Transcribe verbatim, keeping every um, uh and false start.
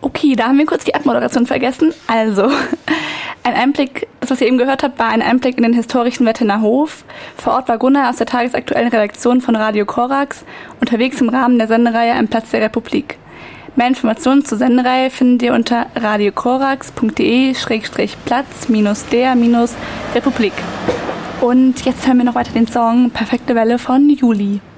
Okay, da haben wir kurz die Abmoderation vergessen. Also, ein Einblick, das, was ihr eben gehört habt, war ein Einblick in den historischen Wettener Hof. Vor Ort war Gunnar aus der tagesaktuellen Redaktion von Radio Korax, unterwegs im Rahmen der Sendereihe Am Platz der Republik. Mehr Informationen zur Sendereihe findet ihr unter radiokorax punkt de Schrägstrich Platz minus der minus Republik. Und jetzt hören wir noch weiter den Song Perfekte Welle von Juli.